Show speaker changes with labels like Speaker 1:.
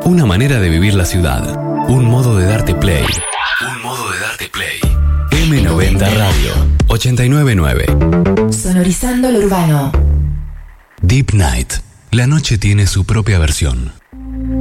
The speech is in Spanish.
Speaker 1: Una manera de vivir la ciudad. Un modo de darte play. Un modo de darte play. M90 Radio 899.
Speaker 2: Sonorizando lo urbano.
Speaker 1: Deep Night. La noche tiene su propia versión.